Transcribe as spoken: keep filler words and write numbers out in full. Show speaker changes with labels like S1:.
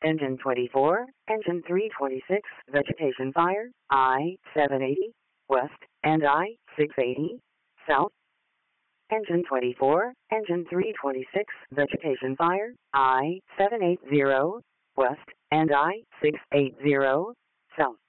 S1: Engine twenty-four, Engine three twenty-six, vegetation fire, I seven eighty, west, and I six eighty, south. Engine twenty-four, Engine three twenty-six, vegetation fire, I seven eighty, west, and I six eighty, south.